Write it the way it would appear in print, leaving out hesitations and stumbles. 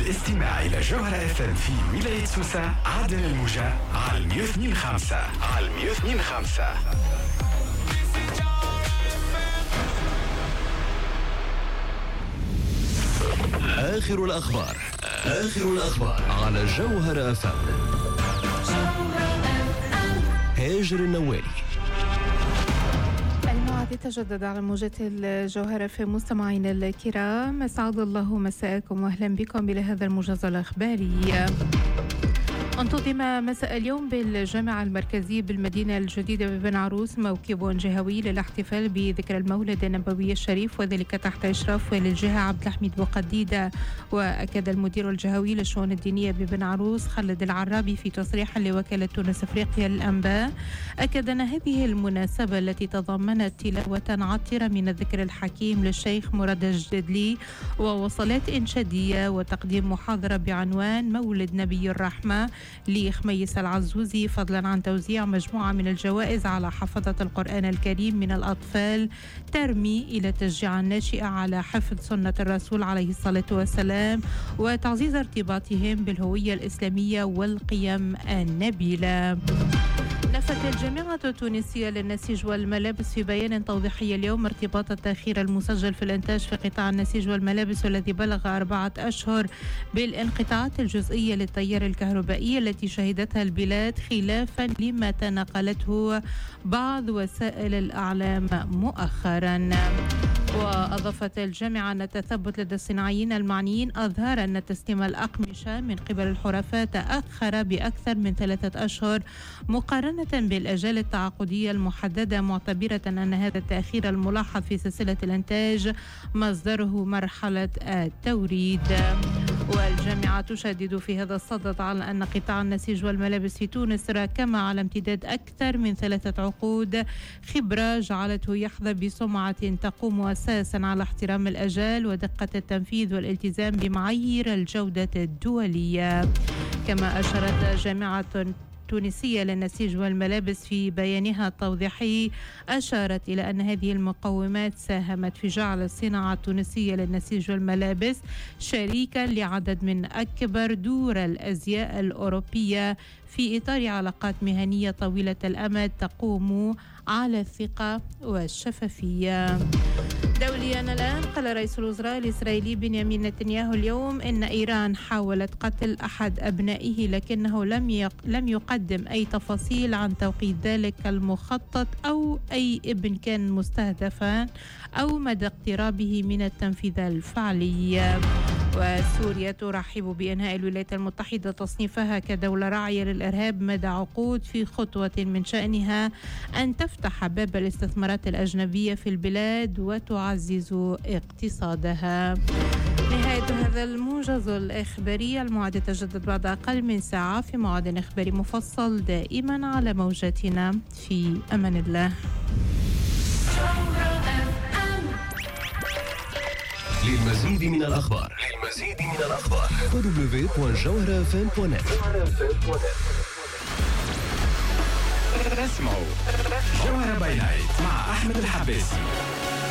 الاستماع إلى جوهرة FM في ولاية سوسة عدن الموجة على 102.5 على 102.5. آخر الأخبار على جوهرة FM. هاجر النوالي. الموعد يتجدد على موجة الجوهرة في مستمعينا الكرام. أسعد الله مساءكم وأهلا بكم بهذا الموجز الإخباري. انتظم مساء اليوم بالجامعة المركزية بالمدينة الجديدة ببن عروس موكب جهوي للاحتفال بذكرى المولد النبوي الشريف، وذلك تحت إشراف والي الجهة عبد الحميد بوقديدة. وأكد المدير الجهوي للشؤون الدينية ببن عروس خالد العرابي في تصريح لوكالة تونس أفريقيا للأنباء، أكد أن هذه المناسبة التي تضمنت تلاوة عطرة من الذكر الحكيم للشيخ مراد الجدلي ووصلات إنشادية وتقديم محاضرة بعنوان مولد نبي الرحمة لخميس العزوزي، فضلا عن توزيع مجموعة من الجوائز على حفظة القرآن الكريم من الأطفال، ترمي إلى تشجيع الناشئة على حفظ سنة الرسول عليه الصلاة والسلام وتعزيز ارتباطهم بالهوية الإسلامية والقيم النبيلة. نفت الجامعة التونسية للنسيج والملابس في بيان توضيحي اليوم ارتباط التأخير المسجل في الإنتاج في قطاع النسيج والملابس والذي بلغ 4 أشهر بالانقطاعات الجزئية للتيار الكهربائي التي شهدتها البلاد، خلافا لما تناقلته بعض وسائل الإعلام مؤخرا. وأضافت الجامعة أن التثبت لدى الصناعيين المعنيين أظهر أن تسليم الأقمشة من قبل الحرفاء تأخر بأكثر من 3 أشهر مقارنة بالأجال التعاقدية المحددة، معتبرة أن هذا التأخير الملاحظ في سلسلة الإنتاج مصدره مرحلة التوريد. والجامعة تشدد في هذا الصدد على أن قطاع النسيج والملابس في تونس راكم على امتداد أكثر من 3 عقود خبرة جعلته يحظى بسمعة تقوم أساسا على احترام الأجال ودقة التنفيذ والالتزام بمعايير الجودة الدولية. كما أشارت جامعة تونسية للنسيج والملابس في بيانها التوضيحي، أشارت إلى أن هذه المقومات ساهمت في جعل الصناعة التونسية للنسيج والملابس شريكا لعدد من أكبر دور الأزياء الأوروبية في إطار علاقات مهنية طويلة الأمد تقوم على الثقة والشفافية. دوليا الآن، قال رئيس الوزراء الإسرائيلي بنيامين نتنياهو اليوم إن إيران حاولت قتل أحد أبنائه لكنه لم يقدم أي تفاصيل عن توقيت ذلك المخطط أو أي ابن كان مستهدفا أو مدى اقترابه من التنفيذ الفعلي. وسوريا ترحب بإنهاء الولايات المتحدة تصنيفها كدولة راعية للإرهاب مدى عقود، في خطوة من شأنها أن تفتح باب الاستثمارات الأجنبية في البلاد وتعزز اقتصادها. نهاية هذا الموجز الإخباري، الموعد يتجدد بعد أقل من ساعة في موعد إخباري مفصل دائما على موجاتنا. في أمان الله. للمزيد من الأخبار www.jawharafm.net. اسمعوا جوهرة باي نايت مع أحمد الحباسي.